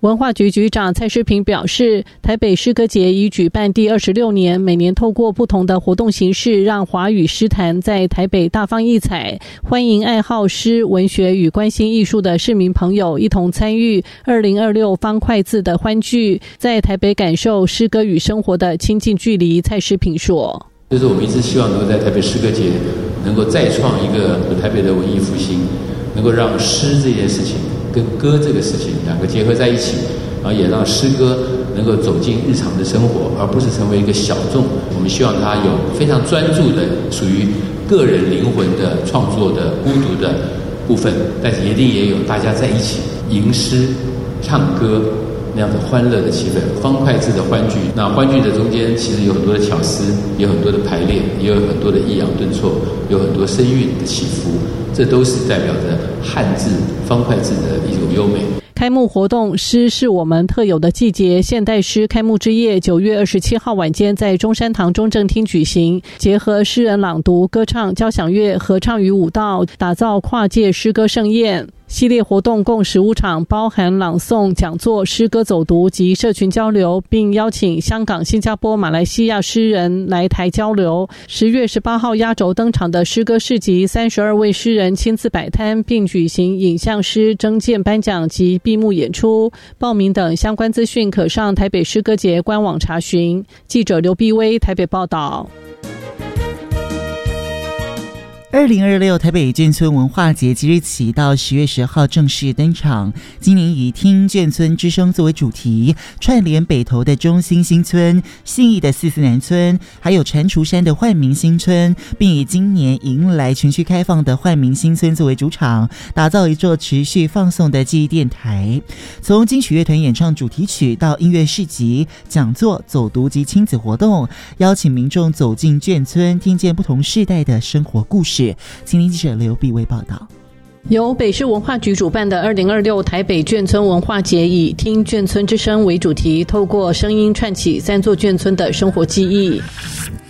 文化局局长蔡诗平表示，台北诗歌节已举办第26年，每年透过不同的活动形式，让华语诗坛在台北大放异彩，欢迎爱好诗、文学与关心艺术的市民朋友一同参与2026方块字的欢聚，在台北感受诗歌与生活的亲近距离。蔡诗平说， 就是我们一直希望能够在台北诗歌节能够再创一个台北的文艺复兴，能够让诗这件事情跟歌这个事情两个结合在一起，然后也让诗歌能够走进日常的生活，而不是成为一个小众。我们希望它有非常专注的属于个人灵魂的创作的孤独的部分，但是一定也有大家在一起吟诗唱歌那样的欢乐的气氛，方块字的欢聚。那欢聚的中间其实有很多的巧思，有很多的排列，也有很多的抑扬顿挫，有很多声韵的起伏，这都是代表着汉字方块字的一种优美。 开幕活动诗是我们特有的季节现代诗开幕之夜9月27号晚间在中山堂中正厅举行，结合诗人朗读、歌唱、交响乐、合唱与舞蹈，打造跨界诗歌盛宴。系列活动共15场，包含朗诵、讲座、诗歌走读及社群交流，并邀请香港、新加坡、马来西亚诗人来台交流。10月18号压轴登场的诗歌市集，32位诗人亲自摆摊，并举行影像诗征件颁奖及闭幕演出。报名等相关资讯可上台北诗歌节官网查询。记者刘碧薇台北报道。 2026台北眷村文化节即日起到10月10号正式登场。今年以听眷村之声作为主题，串联北投的中心新村、信义的四四南村，还有蟾蜍山的煥明新村，并以今年迎来全区开放的煥明新村作为主场，打造一座持续放送的记忆电台。从金曲乐团演唱主题曲到音乐市集、讲座、走读及亲子活动，邀请民众走进眷村，听见不同世代的生活故事。青年记者刘碧薇报道。 由北市文化局主办的2026台北眷村文化节，以听眷村之声为主题，透过声音串起3座眷村的生活记忆。